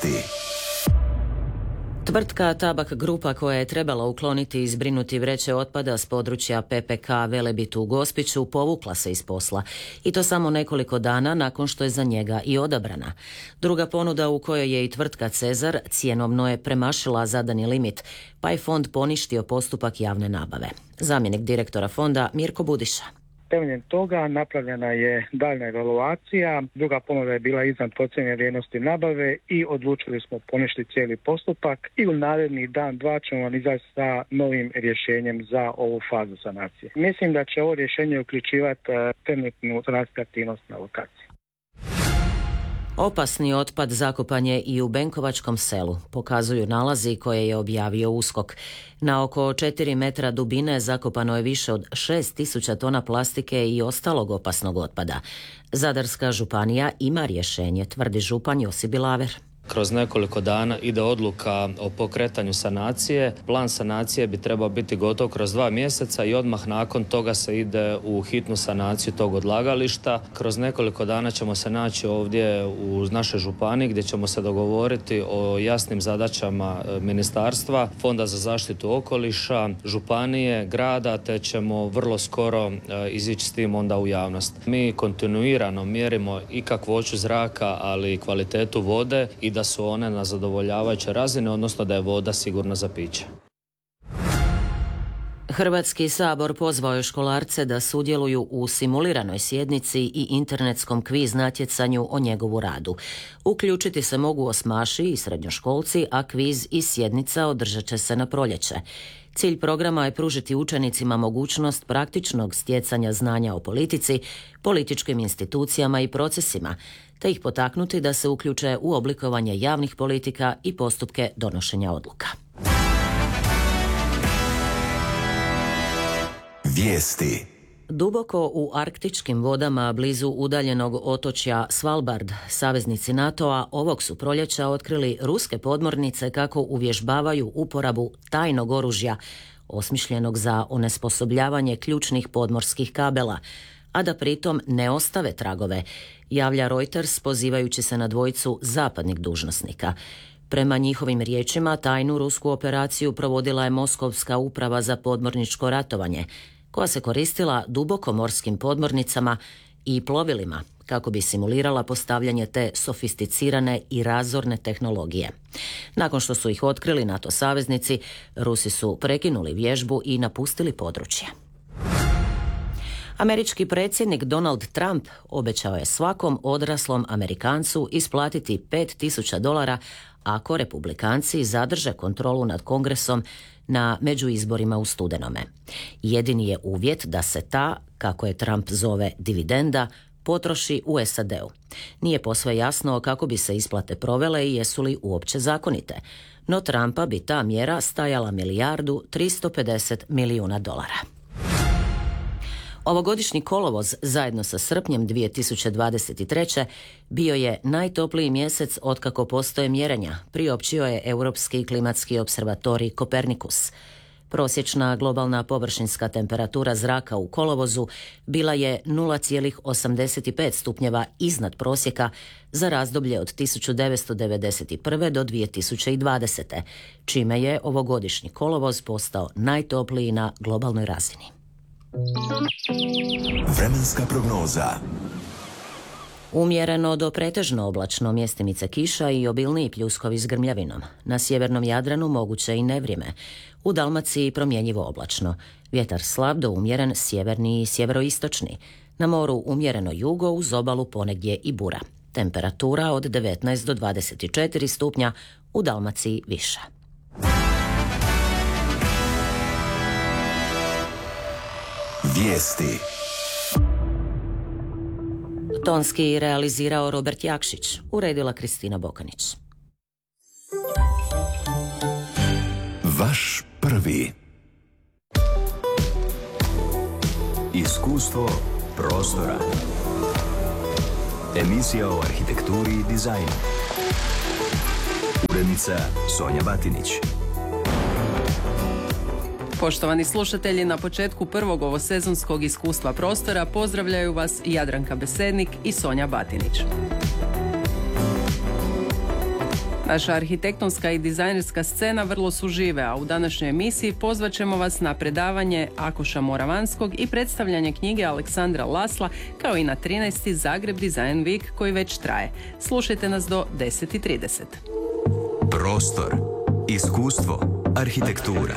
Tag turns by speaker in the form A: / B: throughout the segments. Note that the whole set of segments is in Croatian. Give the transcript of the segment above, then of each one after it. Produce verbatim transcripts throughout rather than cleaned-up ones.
A: Tvrtka Tabak Grupa, koja je trebala ukloniti i zbrinuti vreće otpada s područja P P K Velebit u Gospiću, povukla se iz posla. I to samo nekoliko dana nakon što je za njega i odabrana. Druga ponuda, u kojoj je i tvrtka Cezar, cjenovno je premašila zadani limit, pa je fond poništio postupak javne nabave. Zamjenik direktora fonda Mirko Budiša.
B: Temeljem toga napravljena je daljna evaluacija, druga ponuda je bila iznad procijenjene vrijednosti nabave i odlučili smo poništiti cijeli postupak i u naredni dan, dva ćemo vam izaći sa novim rješenjem za ovu fazu sanacije. Mislim da će ovo rješenje uključivati trenutnu transaktivnost na lokaciji.
A: Opasni otpad zakopan je i u Benkovačkom selu, pokazuju nalazi koje je objavio USKOK. Na oko četiri metra dubine zakopano je više od šest tisuća tona plastike i ostalog opasnog otpada. Zadarska županija ima rješenje, tvrdi župan Josip Bilaver.
C: Kroz nekoliko dana ide odluka o pokretanju sanacije. Plan sanacije bi trebao biti gotov kroz dva mjeseca i odmah nakon toga se ide u hitnu sanaciju tog odlagališta. Kroz nekoliko dana ćemo se naći ovdje u našoj županiji gdje ćemo se dogovoriti o jasnim zadaćama ministarstva, Fonda za zaštitu okoliša, županije, grada, te ćemo vrlo skoro izići s tim onda u javnost. Mi kontinuirano mjerimo i kakvoću zraka, ali i kvalitetu vode i da su one na zadovoljavajuće razine, odnosno da je voda sigurna za piće.
A: Hrvatski sabor pozvao je školarce da sudjeluju u simuliranoj sjednici i internetskom kviz natjecanju o njegovu radu. Uključiti se mogu osmaši i srednjoškolci, a kviz i sjednica održat će se na proljeće. Cilj programa je pružiti učenicima mogućnost praktičnog stjecanja znanja o politici, političkim institucijama i procesima, te ih potaknuti da se uključe u oblikovanje javnih politika i postupke donošenja odluka.
D: Vijesti.
A: Duboko u arktičkim vodama blizu udaljenog otočja Svalbard, saveznici NATO-a ovog su proljeća otkrili ruske podmornice kako uvježbavaju uporabu tajnog oružja, osmišljenog za onesposobljavanje ključnih podmorskih kabela, a da pritom ne ostave tragove, javlja Reuters pozivajući se na dvojicu zapadnih dužnosnika. Prema njihovim riječima, tajnu rusku operaciju provodila je Moskovska uprava za podmorničko ratovanje, koja se koristila dubokomorskim podmornicama i plovilima kako bi simulirala postavljanje te sofisticirane i razorne tehnologije. Nakon što su ih otkrili NATO saveznici, Rusi su prekinuli vježbu i napustili područje. Američki predsjednik Donald Trump obećao je svakom odraslom Amerikancu isplatiti pet tisuća dolara ako Republikanci zadrže kontrolu nad Kongresom na međuizborima u studenome. Jedini je uvjet da se ta, kako je Trump zove, dividenda, potroši u S A D-u. Nije posve jasno kako bi se isplate provele i jesu li uopće zakonite, no Trumpa bi ta mjera stajala milijardu tristo pedeset milijuna dolara. Ovogodišnji kolovoz zajedno sa srpnjem dvije tisuće dvadeset treće bio je najtopliji mjesec otkako postoje mjerenja, priopćio je Europski klimatski opservatorij Kopernikus. Prosječna globalna površinska temperatura zraka u kolovozu bila je nula zarez osamdeset pet stupnjeva iznad prosjeka za razdoblje od tisuću devetsto devedeset prve do dvije tisuće dvadesete, čime je ovogodišnji kolovoz postao najtopliji na globalnoj razini.
D: Vremenska prognoza.
A: Umjereno do pretežno oblačno, mjestimice kiša i obilniji pljuskovi s grmljavinom. Na sjevernom Jadranu moguće i nevrijeme. U Dalmaciji promjenjivo oblačno. Vjetar slab do umjeren sjeverni i sjeveroistočni. Na moru umjereno jugo, uz obalu ponegdje i bura. Temperatura od devetnaest do dvadeset četiri stupnja, u Dalmaciji više.
D: Vijesti.
A: Tonski realizirao Robert Jakšić, uredila Kristina Bokanić.
D: Vaš prvi. Iskustvo prostora. Emisija o arhitekturi i dizajnu. Urednica Sonja Batinić.
E: Poštovani slušatelji, na početku prvog ovosezonskog iskustva prostora pozdravljaju vas Jadranka Besednik i Sonja Batinić. Naša arhitektonska i dizajnerska scena vrlo su žive, a u današnjoj emisiji pozvat ćemo vas na predavanje Akoša Moravanskog i predstavljanje knjige Aleksandra Lasla, kao i na trinaesti Zagreb Design Week koji već traje. Slušajte nas do deset i trideset.
D: Prostor, iskustvo, arhitektura.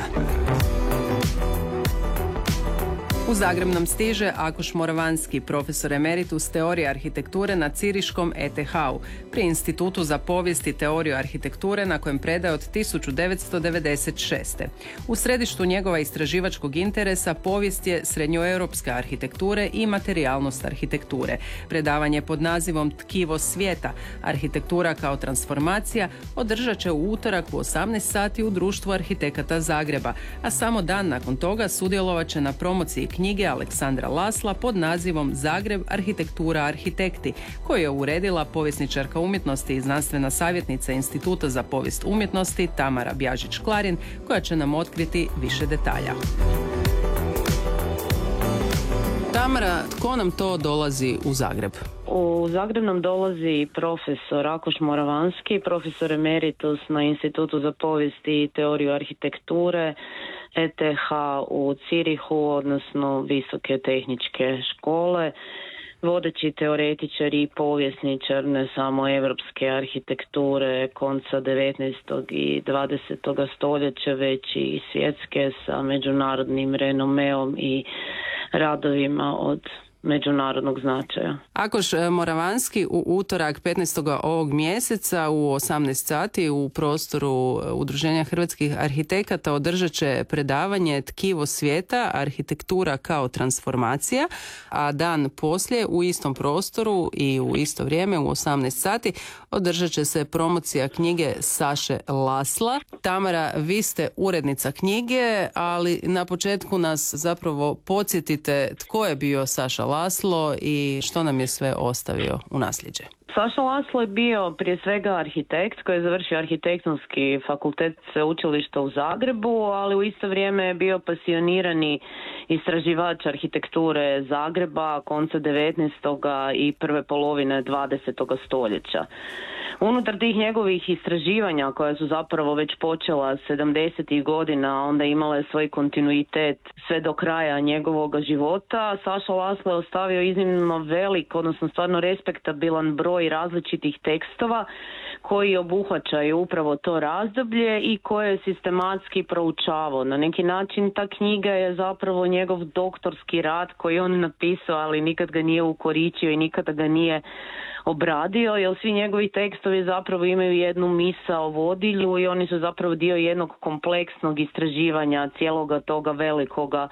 E: U Zagreb nam stiže Akoš Moravanski, profesor emeritus teorije arhitekture na Ciriškom E T H-u, pri Institutu za povijest i teoriju arhitekture na kojem predaje od tisuću devetsto devedeset šeste. U središtu njegova istraživačkog interesa povijest je srednjoeuropske arhitekture i materijalnost arhitekture. Predavanje pod nazivom Tkivo svijeta, arhitektura kao transformacija, održat će u utorak u osamnaest sati u Društvu arhitekata Zagreba, a samo dan nakon toga sudjelovat će na promociji knjige Aleksandra Lasla pod nazivom Zagreb arhitektura arhitekti, koju je uredila povjesničarka umjetnosti i znanstvena savjetnica Instituta za povijest umjetnosti Tamara Bjažić-Klarin, koja će nam otkriti više detalja. Tamara, tko nam to dolazi u Zagreb?
F: U Zagreb nam dolazi profesor Akoš Moravanski, profesor emeritus na Institutu za povijest i teoriju arhitekture E T H u Cirihu, odnosno Visoke tehničke škole, vodeći teoretičar i povjesničar ne samo europske arhitekture konca devetnaestog i dvadesetog stoljeća, već i svjetske sa međunarodnim renomeom i radovima od međunarodnog značaja.
E: Akoš Moravanski u utorak petnaestog ovog mjeseca u osamnaest sati u prostoru Udruženja hrvatskih arhitekata održat će predavanje Tkivo svijeta, arhitektura kao transformacija, a dan poslije u istom prostoru i u isto vrijeme u osamnaest sati održat će se promocija knjige Saše Lasla. Tamara, vi ste urednica knjige, ali na početku nas zapravo podsjetite tko je bio Saša Laslo i što nam je sve ostavio u nasljeđe.
F: Saša Laslo je bio prije svega arhitekt koji je završio arhitektonski fakultet sveučilišta u Zagrebu, ali u isto vrijeme je bio pasionirani istraživač arhitekture Zagreba konca devetnaestog i prve polovine dvadesetog stoljeća. Unutar tih njegovih istraživanja koja su zapravo već počela sedamdesetih godina, onda imala je svoj kontinuitet sve do kraja njegovog života, Saša Laslo je ostavio iznimno velik, odnosno stvarno respektabilan broj različitih tekstova koji obuhvaćaju upravo to razdoblje i koje je sistematski proučavao. Na neki način ta knjiga je zapravo njegov doktorski rad koji on napisao, ali nikad ga nije ukoričio i nikada ga nije obradio, jer svi njegovi tekstovi zapravo imaju jednu misao vodilju i oni su zapravo dio jednog kompleksnog istraživanja cijeloga toga velikoga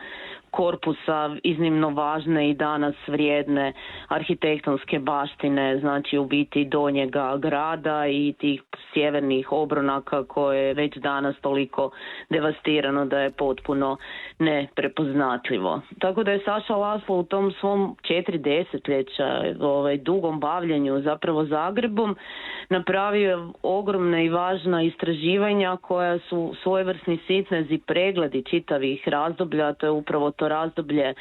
F: korpusa iznimno važne i danas vrijedne arhitektonske baštine, znači u biti donjega grada i tih sjevernih obronaka koje je već danas toliko devastirano da je potpuno neprepoznatljivo. Tako da je Saša Laslo u tom svom četiri desetljeća ovaj, dugom bavljenju zapravo Zagrebom napravio ogromne i važna istraživanja koja su svojevrsni sintezi pregledi čitavih razdoblja, to je upravo to razdoblje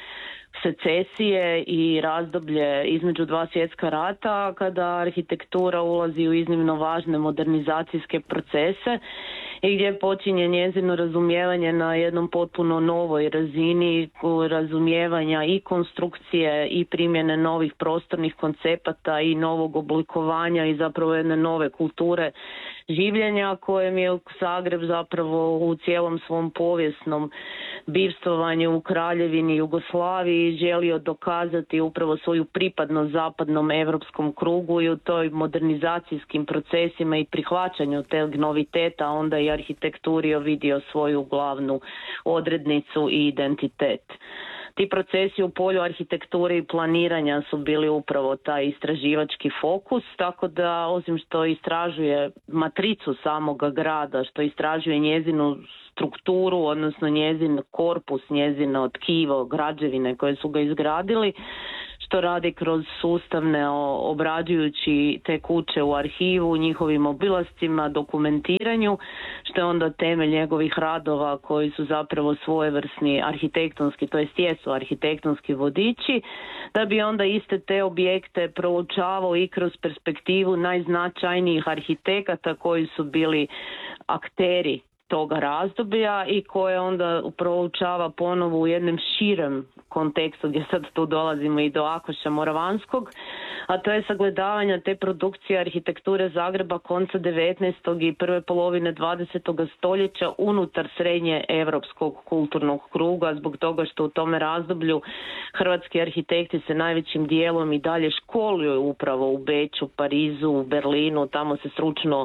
F: secesije i razdoblje između dva svjetska rata kada arhitektura ulazi u iznimno važne modernizacijske procese i gdje počinje njezino razumijevanje na jednom potpuno novoj razini razumijevanja i konstrukcije i primjene novih prostornih koncepata i novog oblikovanja i zapravo jedne nove kulture življenja kojem je Zagreb zapravo u cijelom svom povijesnom bivstvovanju u Kraljevini Jugoslaviji želio dokazati upravo svoju pripadnost zapadnom europskom krugu i u toj modernizacijskim procesima i prihvaćanju teg noviteta onda i arhitekturi vidio svoju glavnu odrednicu i identitet. Ti procesi u polju arhitekture i planiranja su bili upravo taj istraživački fokus, tako da osim što istražuje matricu samoga grada, što istražuje njezinu strukturu, odnosno njezin korpus, njezino tkivo, građevine koje su ga izgradili, što radi kroz sustavne obrađujući te kuće u arhivu, njihovim obilascima, dokumentiranju, što je onda temelj njegovih radova koji su zapravo svojevrsni arhitektonski, to jest jesu arhitektonski vodiči, da bi onda iste te objekte proučavao i kroz perspektivu najznačajnijih arhitekata koji su bili akteri toga razdoblja i koje onda proučava ponovo u jednom širem kontekstu, gdje sad tu dolazimo i do Akoša Moravanskog, a to je sagledavanje te produkcije arhitekture Zagreba konca devetnaestog i prve polovine dvadesetog stoljeća unutar srednje europskog kulturnog kruga, zbog toga što u tome razdoblju hrvatski arhitekti se najvećim dijelom i dalje školuju upravo u Beču, Parizu, u Berlinu, tamo se stručno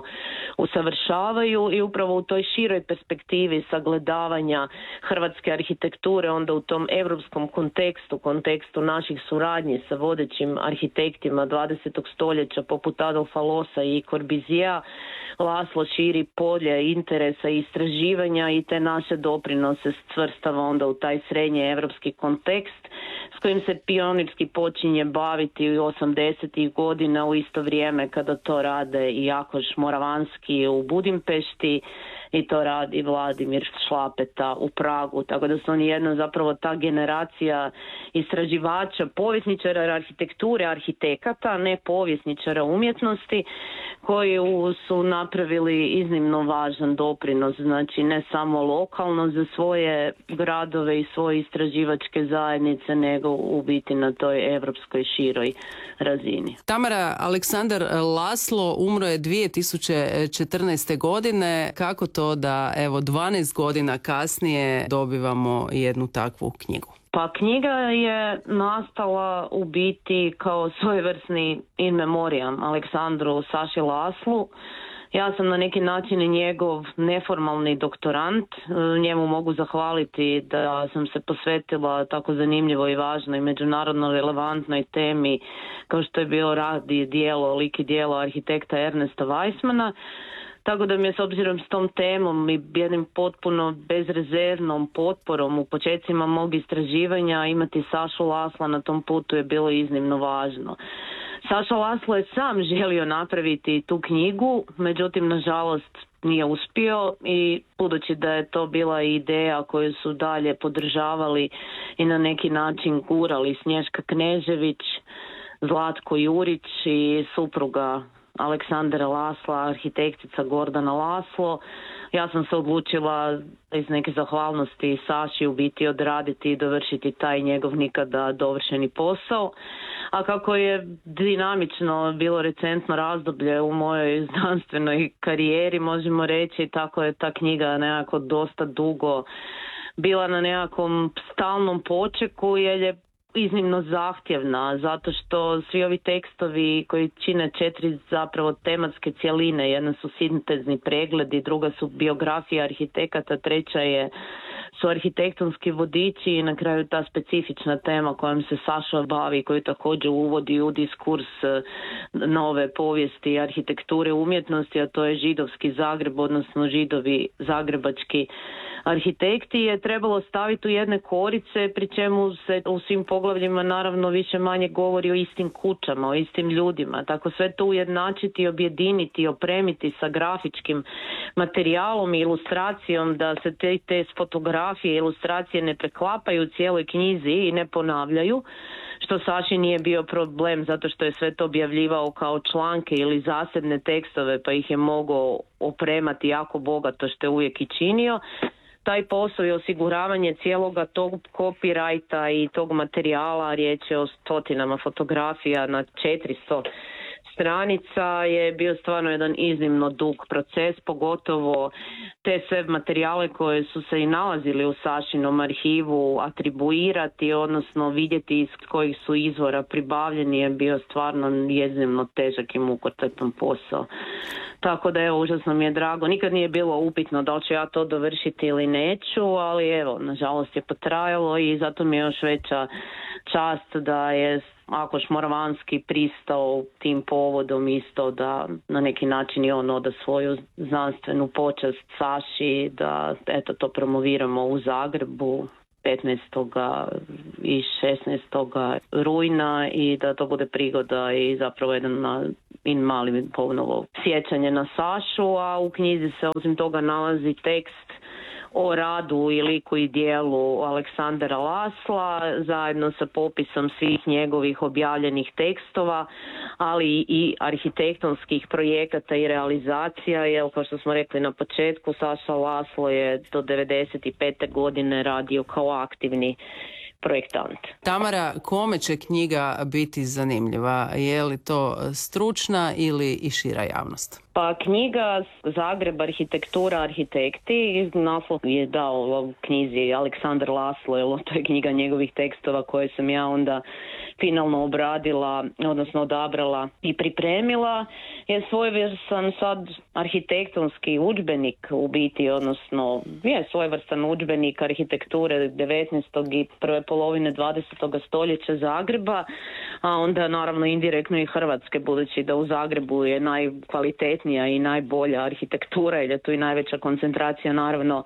F: usavršavaju i upravo u toj široj perspektivi sagledavanja hrvatske arhitekture onda u tom europskom kontekstu, kontekstu naših suradnji sa vodećim arhitektima dvadesetog stoljeća poput Adolfa Loosa i Corbusier'a, Laslo širi polje interesa i istraživanja i te naše doprinose svrstava onda u taj srednje evropski kontekst s kojim se pionirski počinje baviti u osamdesetih godina u isto vrijeme kada to rade i Akoš Moravanski u Budimpešti i to radi Vladimir Šlapeta u Pragu, tako da su oni jedna zapravo ta generacija istraživača, povjesničara arhitekture, arhitekata, ne povjesničara umjetnosti, koji su napravili iznimno važan doprinos, znači ne samo lokalno za svoje gradove i svoje istraživačke zajednice, nego u biti na toj evropskoj široj razini.
E: Tamara, Aleksandar Laslo umro je dvije tisuće četrnaeste. godine. Kako to da evo dvanaest godina kasnije dobivamo jednu takvu knjigu?
F: Pa knjiga je nastala u biti kao svojevrsni in memoriam Aleksandru Saši Laslu. Ja sam na neki način njegov neformalni doktorant. Njemu mogu zahvaliti da sam se posvetila tako zanimljivoj i važnoj međunarodno relevantnoj temi kao što je bio rad i dijelo, lik i dijelo arhitekta Ernesta Weissmana. Tako da mi je s obzirom s tom temom i jednim potpuno bezrezervnom potporom u početcima mog istraživanja imati Sašu Lasla na tom putu je bilo iznimno važno. Saša Laslo je sam želio napraviti tu knjigu, međutim nažalost nije uspio i budući da je to bila ideja koju su dalje podržavali i na neki način gurali Snješka Knežević, Zlatko Jurić i supruga Aleksandra Lasla, arhitektica Gordana Laslo. Ja sam se odlučila iz neke zahvalnosti Saši u biti odraditi i dovršiti taj njegov nikada dovršeni posao. A kako je dinamično bilo recentno razdoblje u mojoj znanstvenoj karijeri, možemo reći, tako je ta knjiga nekako dosta dugo bila na nekakvom stalnom počeku jer je iznimno zahtjevna, zato što svi ovi tekstovi koji čine četiri zapravo tematske cjeline, jedna su sintezni pregledi, druga su biografije arhitekata, treća je su arhitektonski vodiči i na kraju ta specifična tema kojom se Saša bavi, koju također uvodi u diskurs nove povijesti arhitekture umjetnosti, a to je židovski Zagreb, odnosno židovi zagrebački arhitekti, je trebalo staviti u jedne korice, pri čemu se u svim poglavljima naravno više manje govori o istim kućama, o istim ljudima. Tako sve to ujednačiti, objediniti, opremiti sa grafičkim materijalom i ilustracijom, da se te, te fotografije i ilustracije ne preklapaju u cijeloj knjizi i ne ponavljaju, što Saši nije bio problem zato što je sve to objavljivao kao članke ili zasebne tekstove pa ih je mogao opremati jako bogato, što je uvijek i činio. Taj posao i osiguravanje cijeloga tog copyrighta i tog materijala, riječ je o stotinama fotografija na četiristo stranica, je bio stvarno jedan iznimno dug proces, pogotovo te sve materijale koje su se i nalazili u Sašinom arhivu atribuirati, odnosno vidjeti iz kojih su izvora pribavljeni, je bio stvarno iznimno težak i mukotrpan posao. Tako da evo, užasno mi je drago. Nikad nije bilo upitno da li ću ja to dovršiti ili neću, ali evo, nažalost je potrajalo i zato mi je još veća čast da je Akoš Moravanski pristao tim povodom isto da na neki način i on oda svoju znanstvenu počast Saši, da eto to promoviramo u Zagrebu petnaestog i šesnaestog rujna i da to bude prigoda i zapravo jedan na, in mali ponovo sjećanje na Sašu, a u knjizi se osim toga nalazi tekst o radu i liku i dijelu Aleksandra Lasla zajedno sa popisom svih njegovih objavljenih tekstova, ali i arhitektonskih projekata i realizacija, jer kao što smo rekli na početku, Saša Laslo je do devedeset pete godine radio kao aktivni projektant.
E: Tamara, kome će knjiga biti zanimljiva? Je li to stručna ili i šira javnost?
F: Pa knjiga Zagreb, arhitektura, arhitekti, naslov je dao u knjizi Aleksandar Laslo, jer to je knjiga njegovih tekstova koje sam ja onda finalno obradila, odnosno odabrala i pripremila, je svojevrstan sad arhitektonski udžbenik u biti, odnosno je svojevrstan udžbenik arhitekture devetnaestog i prve polovine dvadesetog stoljeća Zagreba, a onda naravno indirektno i Hrvatske, budući da u Zagrebu je najkvalitetnija i najbolja arhitektura, jer je tu i najveća koncentracija naravno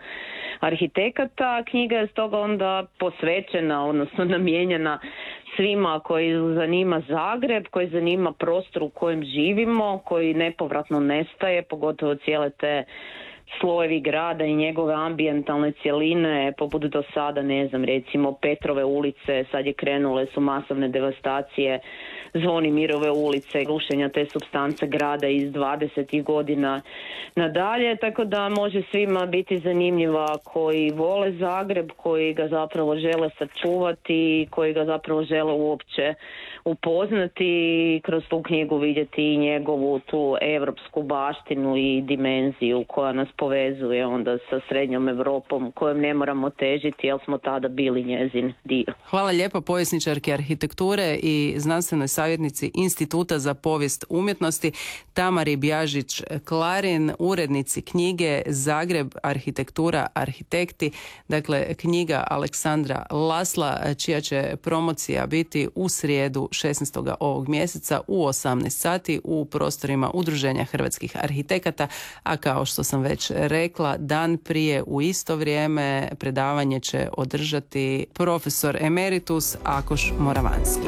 F: arhitekata. Knjiga je stoga onda posvećena, odnosno namijenjena svima koji zanima Zagreb, koji zanima prostor u kojem živimo, koji nepovratno nestaje, pogotovo cijele te slojevi grada i njegove ambijentalne cjeline, poput do sada, ne znam, recimo Petrove ulice, sad je krenule su masovne devastacije Zvonimirove ulice, rušenja te supstance grada iz dvadesetih godina nadalje, tako da može svima biti zanimljiva koji vole Zagreb, koji ga zapravo žele sačuvati, koji ga zapravo žele uopće upoznati i kroz tu knjigu vidjeti i njegovu tu europsku baštinu i dimenziju koja nas povezuje onda sa srednjom Europom, kojem ne moramo težiti jer smo tada bili njezin dio.
E: Hvala lijepo povjesničarki arhitekture i znanstvenoj savjetnici Instituta za povijest umjetnosti Tamari Bjažić-Klarin, urednici knjige Zagreb, arhitektura, arhitekti, dakle knjiga Aleksandra Lasla, čija će promocija biti u srijedu šesnaestog ovog mjeseca u osamnaest sati u prostorima Udruženja hrvatskih arhitekata, a kao što sam već rekla, dan prije u isto vrijeme predavanje će održati profesor emeritus Akoš Moravanski.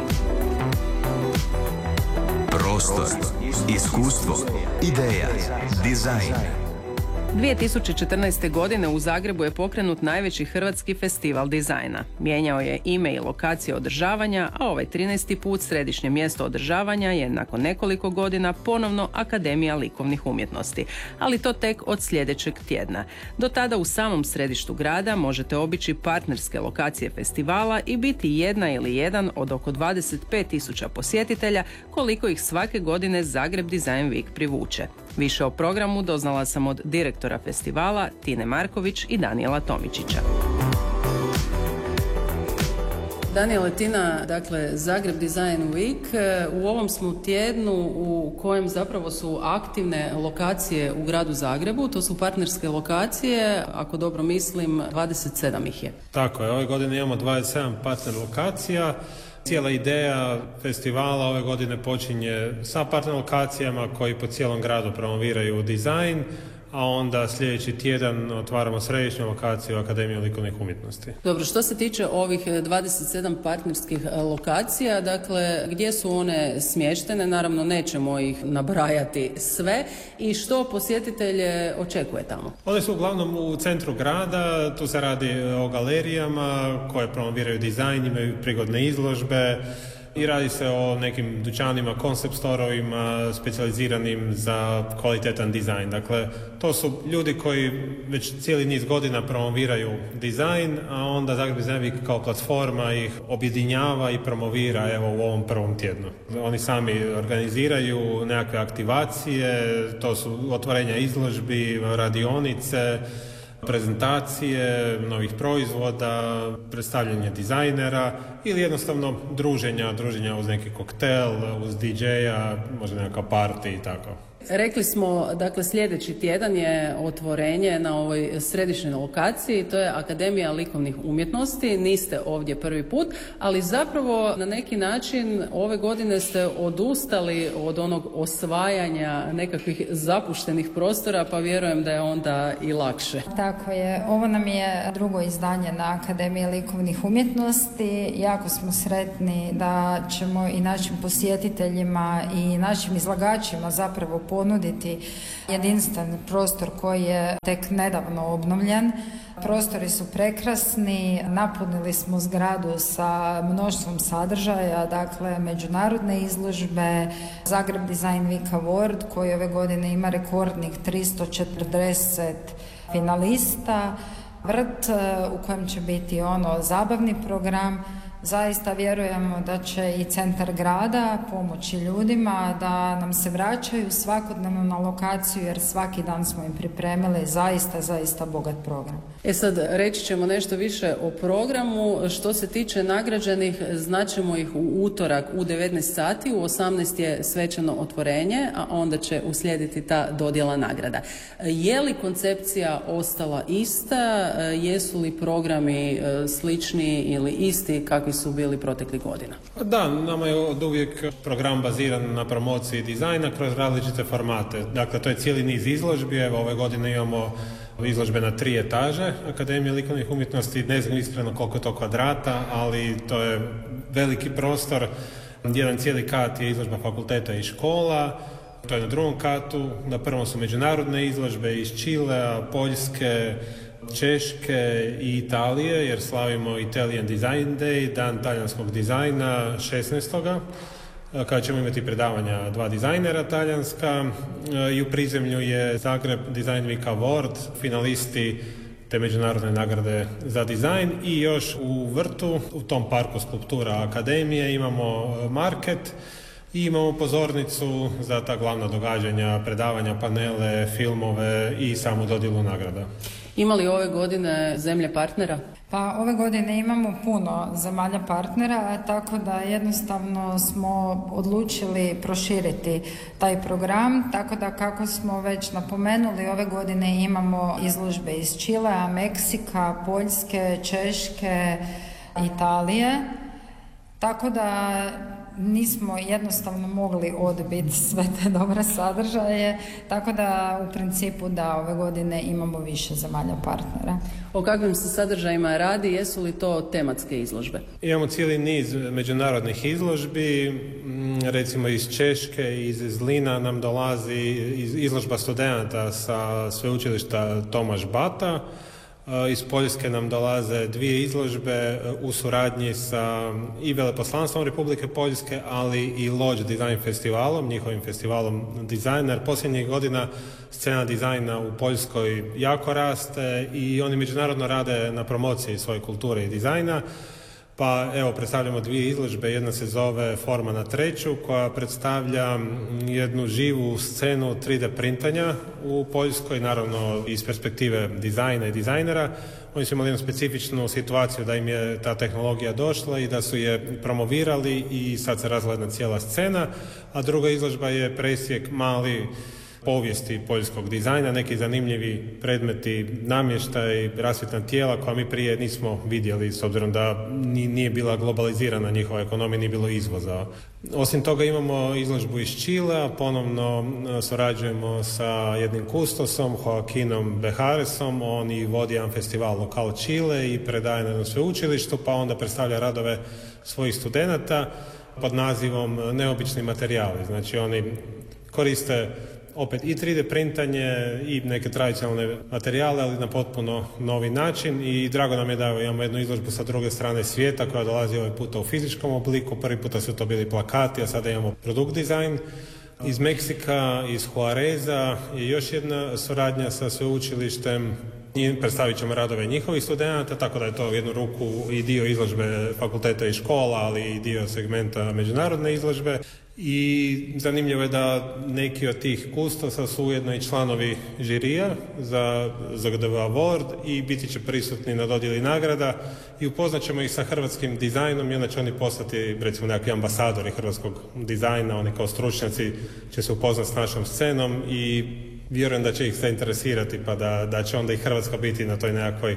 D: Prostor, iskustvo, ideja, dizajn.
E: dvije tisuće četrnaeste. godine u Zagrebu je pokrenut najveći hrvatski festival dizajna. Mijenjao je ime i lokacije održavanja, a ovaj trinaesti put središnje mjesto održavanja je nakon nekoliko godina ponovno Akademija likovnih umjetnosti, ali to tek od sljedećeg tjedna. Do tada u samom središtu grada možete obići partnerske lokacije festivala i biti jedna ili jedan od oko dvadeset pet tisuća posjetitelja, koliko ih svake godine Zagreb Design Week privuče. Više o programu doznala sam od direktora festivala Tine Marković i Danijela Tomičića. Danijela, Tina, dakle Zagreb Design Week, u ovom smo tjednu u kojem zapravo su aktivne lokacije u gradu Zagrebu, to su partnerske lokacije, ako dobro mislim, dvadeset sedam ih je.
G: Tako je, ove godine imamo dvadeset sedam partner lokacija. Cijela ideja festivala ove godine počinje sa partner lokacijama koji po cijelom gradu promoviraju dizajn, a onda sljedeći tjedan otvaramo središnju lokaciju Akademije likovnih umjetnosti.
E: Dobro, što se tiče ovih dvadeset sedam partnerskih lokacija, dakle, gdje su one smještene? Naravno, nećemo ih nabrajati sve. I što posjetitelje očekuje tamo?
G: One su uglavnom u centru grada, tu se radi o galerijama koje promoviraju dizajn, imaju prigodne izložbe, i radi se o nekim dućanima, koncept storovima specijaliziranim za kvalitetan dizajn. Dakle, to su ljudi koji već cijeli niz godina promoviraju dizajn, a onda Zagreb Design Week kao platforma ih objedinjava i promovira evo u ovom prvom tjednu. Oni sami organiziraju nekakve aktivacije, to su otvorenja izložbi, radionice, prezentacije novih proizvoda, predstavljanje dizajnera ili jednostavno druženja, druženja uz neki koktel, uz di džeja, možda nekakav party i tako.
E: Rekli smo, dakle, sljedeći tjedan je otvorenje na ovoj središnjoj lokaciji, to je Akademija likovnih umjetnosti, niste ovdje prvi put, ali zapravo na neki način ove godine ste odustali od onog osvajanja nekakvih zapuštenih prostora, pa vjerujem da je onda i lakše.
H: Tako je, ovo nam je drugo izdanje na Akademiji likovnih umjetnosti. Jako smo sretni da ćemo i našim posjetiteljima i našim izlagačima zapravo ponuditi jedinstven prostor koji je tek nedavno obnovljen. Prostori su prekrasni, napunili smo zgradu sa mnoštvom sadržaja, dakle međunarodne izložbe, Zagreb Design Week Award koji ove godine ima rekordnih tristo četrdeset finalista, vrt u kojem će biti ono zabavni program. Zaista vjerujemo da će i centar grada pomoći ljudima da nam se vraćaju svakodnevno na lokaciju, jer svaki dan smo im pripremili zaista, zaista bogat program.
E: E sad, reći ćemo nešto više o programu. Što se tiče nagrađenih, znaćemo ih u utorak u devetnaest sati, u osamnaest je svečano otvorenje, a onda će uslijediti ta dodjela nagrada. Je li koncepcija ostala ista? Jesu li programi slični ili isti kakvi su bili proteklih godina?
G: Da, nama je od uvijek program baziran na promociji dizajna kroz različite formate. Dakle, to je cijeli niz izložbi. Evo, ove godine imamo izložbe na tri etaže Akademije likovnih umjetnosti. Ne znam iskreno koliko je to kvadrata, ali to je veliki prostor. Jedan cijeli kat je izložba fakulteta i škola. To je na drugom katu. Na prvom su međunarodne izložbe iz Čilea, Poljske, Češke i Italije, jer slavimo Italian Design Day, dan talijanskog dizajna šesnaestoga kada ćemo imati predavanja dva dizajnera talijanska, i u prizemlju je Zagreb Design Week Award, finalisti te međunarodne nagrade za dizajn, i još u vrtu, u tom parku skulptura Akademije, imamo market i imamo pozornicu za ta glavna događanja, predavanja, panele, filmove i samu dodjelu nagrada.
E: Ima li ove godine zemlje partnera?
H: Pa ove godine imamo puno zemalja partnera, tako da jednostavno smo odlučili proširiti taj program, tako da kako smo već napomenuli, ove godine imamo izložbe iz Čilea, Meksika, Poljske, Češke, Italije, tako da nismo jednostavno mogli odbiti sve te dobre sadržaje, tako da u principu da ove godine imamo više zemalja partnera.
E: O kakvim se sadržajima radi, jesu li to tematske izložbe?
G: Imamo cijeli niz međunarodnih izložbi, recimo iz Češke, iz Zlina nam dolazi izložba studenata sa sveučilišta Tomaš Bata. Iz Poljske nam dolaze dvije izložbe u suradnji sa i veleposlanstvom Republike Poljske, ali i Lodge Design festivalom, njihovim festivalom dizajna, jer posljednjih godina scena dizajna u Poljskoj jako raste i oni međunarodno rade na promociji svoje kulture i dizajna. Pa evo, predstavljamo dvije izložbe. Jedna se zove Forma na treću, koja predstavlja jednu živu scenu tri D printanja u Poljskoj, naravno iz perspektive dizajna i dizajnera. Oni su imali jednu specifičnu situaciju da im je ta tehnologija došla i da su je promovirali i sad se razvila jedna cijela scena. A druga izložba je presjek mali povijesti poljskog dizajna, neki zanimljivi predmeti, namještaj, rasvjetna tijela koja mi prije nismo vidjeli, s obzirom da nije bila globalizirana njihova ekonomija, nije bilo izvoza. Osim toga imamo izložbu iz Čilea, ponovno surađujemo sa jednim kustosom, Joaquinom Bejaresom, on i vodi jedan festival Lokal Čile i predaje na jednom sveučilištu, pa onda predstavlja radove svojih studenata pod nazivom Neobični materijali. Znači oni koriste opet i tri D printanje i neke tradicionalne materijale, ali na potpuno novi način, i drago nam je da imamo jednu izložbu sa druge strane svijeta koja dolazi ovaj puta u fizičkom obliku. Prvi puta su to bili plakati, a sada imamo produkt dizajn. Iz Meksika, iz Juareza je još jedna suradnja sa sveučilištem i predstavit ćemo radove njihovih studenata, tako da je to u jednu ruku i dio izložbe fakulteta i škola, ali i dio segmenta međunarodne izložbe. I zanimljivo je da neki od tih kustosa su ujedno i članovi žirija za Z G D V Award i biti će prisutni na dodjeli nagrada i upoznat ćemo ih sa hrvatskim dizajnom i onda će oni postati recimo nekakvi ambasadori hrvatskog dizajna, oni kao stručnjaci će se upoznat s našom scenom i vjerujem da će ih zainteresirati pa da, da će onda i Hrvatska biti na toj nekakvoj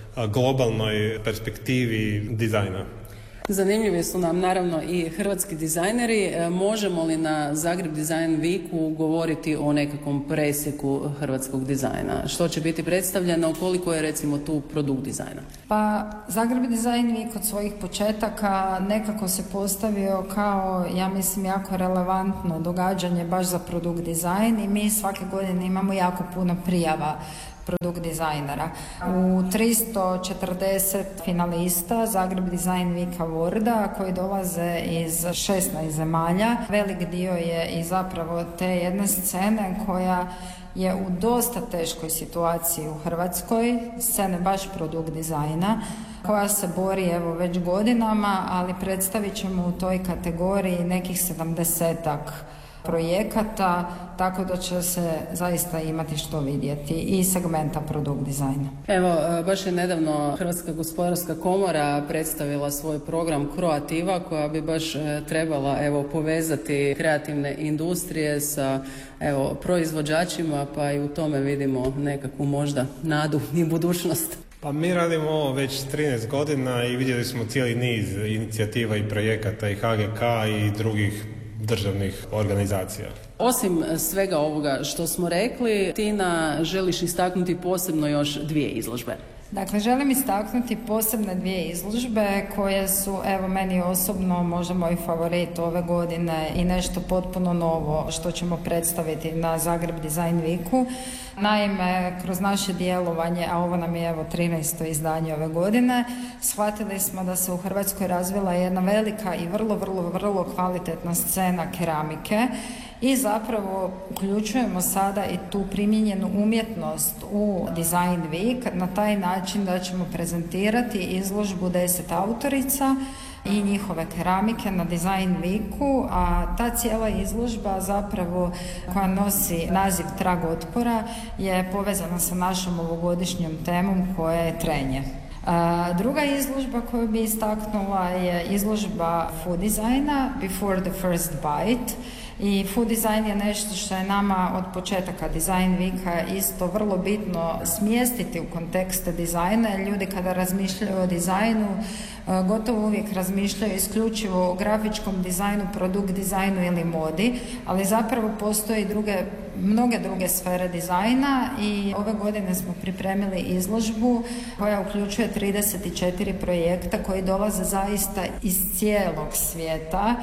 G: globalnoj perspektivi dizajna.
E: Zanimljivi su nam naravno i hrvatski dizajneri. Možemo li na Zagreb Design Weeku govoriti o nekakvom presjeku hrvatskog dizajna? Što će biti predstavljeno, koliko je recimo tu produkt dizajna?
H: Pa Zagreb Design Week od svojih početaka nekako se postavio kao, ja mislim, jako relevantno događanje baš za produkt dizajn i mi svake godine imamo jako puno prijava produkt dizajnera. U tristo četrdeset finalista Zagreb Design Week Awarda koji dolaze iz šesnaest zemalja. Velik dio je i zapravo te jedne scene koja je u dosta teškoj situaciji u Hrvatskoj, scene baš produkt dizajna, koja se bori evo već godinama, ali predstavit ćemo u toj kategoriji nekih sedamdesetak projekata, tako da će se zaista imati što vidjeti i segmenta produkt dizajna.
E: Evo, baš je nedavno Hrvatska gospodarska komora predstavila svoj program Croativa koja bi baš trebala evo povezati kreativne industrije sa evo proizvođačima, pa i u tome vidimo nekakvu možda nadu i budućnost.
G: Pa mi radimo ovo već trinaest godina i vidjeli smo cijeli niz inicijativa i projekata i H G K i drugih državnih organizacija.
E: Osim svega ovoga što smo rekli, Tina, želiš istaknuti posebno još dvije izložbe.
H: Dakle, želim istaknuti posebne dvije izložbe koje su, evo, meni osobno možda moj favorit ove godine i nešto potpuno novo što ćemo predstaviti na Zagreb Design Weeku. Naime, kroz naše djelovanje, a ovo nam je evo trinaesto izdanje ove godine, shvatili smo da se u Hrvatskoj razvila jedna velika i vrlo, vrlo, vrlo kvalitetna scena keramike i zapravo uključujemo sada i tu primijenjenu umjetnost u Design Week na taj način da ćemo prezentirati izložbu deset autorica i njihove keramike na Design Weeku, a ta cijela izložba zapravo koja nosi naziv Trag otpora je povezana sa našom ovogodišnjom temom koja je trenje. A, druga izložba koju bi istaknula je izložba food dizajna Before the First Bite. I food design je nešto što je nama od početaka Design Weeka isto vrlo bitno smjestiti u kontekste dizajna. Ljudi kada razmišljaju o dizajnu gotovo uvijek razmišljaju isključivo o grafičkom dizajnu, produkt dizajnu ili modi, ali zapravo postoje druge, mnoge druge sfere dizajna i ove godine smo pripremili izložbu koja uključuje trideset četiri projekta koji dolaze zaista iz cijelog svijeta.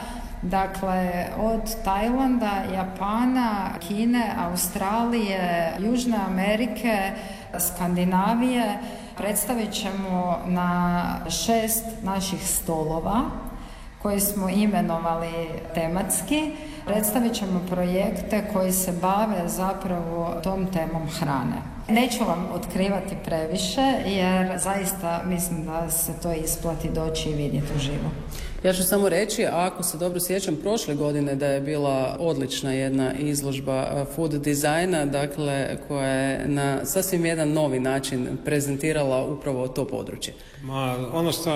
H: Dakle, od Tajlanda, Japana, Kine, Australije, Južne Amerike, Skandinavije. Predstavit ćemo na šest naših stolova koje smo imenovali tematski. Predstavit ćemo projekte koji se bave zapravo tom temom hrane. Neću vam otkrivati previše jer zaista mislim da se to isplati doći i vidjeti uživo.
E: Ja ću samo reći, ako se dobro sjećam, prošle godine da je bila odlična jedna izložba food dizajna, dakle koja je na sasvim jedan novi način prezentirala upravo to područje.
G: Ma, ono što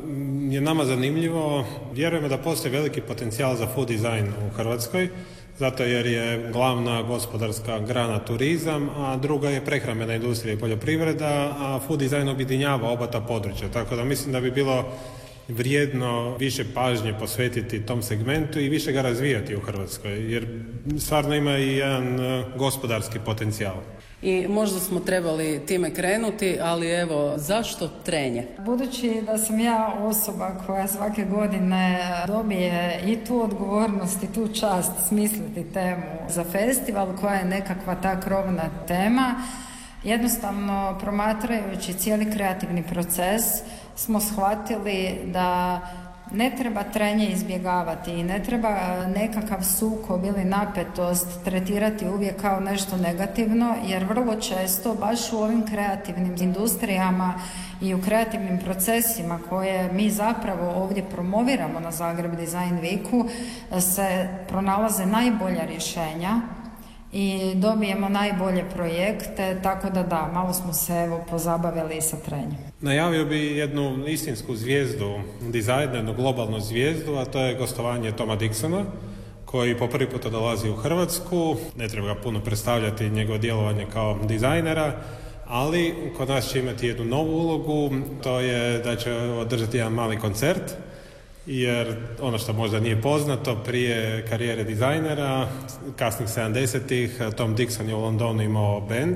G: je nama zanimljivo, vjerujemo da postoji veliki potencijal za food dizajn u Hrvatskoj, zato jer je glavna gospodarska grana turizam, a druga je prehrambena industrija i poljoprivreda, a food dizajn objedinjava oba ta područja, tako da mislim da bi bilo vrijedno više pažnje posvetiti tom segmentu i više ga razvijati u Hrvatskoj, jer stvarno ima i jedan gospodarski potencijal.
E: I možda smo trebali time krenuti, ali evo, zašto trenje?
H: Budući da sam ja osoba koja svake godine dobije i tu odgovornost i tu čast smisliti temu za festival koja je nekakva ta krovna tema, jednostavno promatrajući cijeli kreativni proces smo shvatili da Ne treba trenje izbjegavati i ne treba nekakav sukob ili napetost tretirati uvijek kao nešto negativno, jer vrlo često baš u ovim kreativnim industrijama i u kreativnim procesima koje mi zapravo ovdje promoviramo na Zagreb Design Weeku se pronalaze najbolja rješenja i dobijemo najbolje projekte, tako da da, malo smo se evo pozabavili i sa trenjem.
G: Najavio bi jednu istinsku zvijezdu dizajna, jednu globalnu zvijezdu, a to je gostovanje Toma Dixona, koji po prvi puta dolazi u Hrvatsku. Ne treba ga puno predstavljati njegovo djelovanje kao dizajnera, ali kod nas će imati jednu novu ulogu, to je da će održati jedan mali koncert, jer ono što možda nije poznato, prije karijere dizajnera, kasnih sedamdesetih, Tom Dixon je u Londonu imao band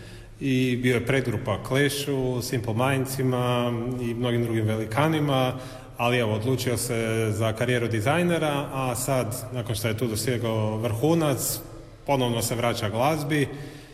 G: i bio je predgrupa Clashu, Simple Mindsima i mnogim drugim velikanima, ali evo, odlučio se za karijeru dizajnera, a sad, nakon što je tu dosegao vrhunac, ponovno se vraća glazbi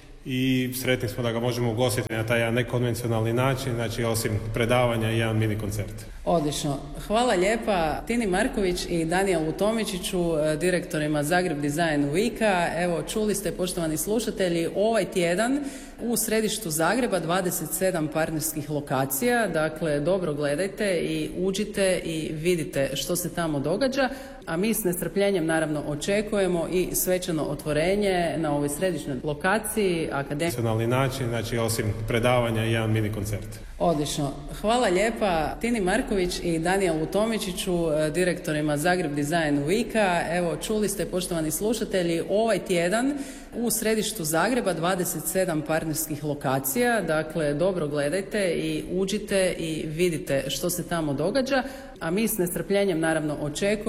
G: i sretni smo da ga možemo ugostiti na taj jedan nekonvencionalni način, znači osim predavanja i jedan mini koncert.
E: Odlično. Hvala lijepa Tini Marković i Danijelu Tomičiću, direktorima Zagreb Design Weeka. Evo, čuli ste, poštovani slušatelji, ovaj tjedan u središtu Zagreba dvadeset sedam partnerskih lokacija, dakle dobro gledajte i uđite i vidite što se tamo događa, a mi s nestrpljenjem naravno očekujemo i svečano otvorenje na ovoj središnjoj lokaciji Akademije.
G: Nacionalni način, znači osim predavanja i jedan mini koncert.
E: Odlično. Hvala lijepa Tini Marković i Danijelu Tomičiću, direktorima Zagreb Design Weeka. Evo, čuli ste, poštovani slušatelji, ovaj tjedan u središtu Zagreba dvadeset sedam partnerskih lokacija, dakle dobro gledajte i uđite i vidite što se tamo događa, a mi s nestrpljenjem naravno očekujemo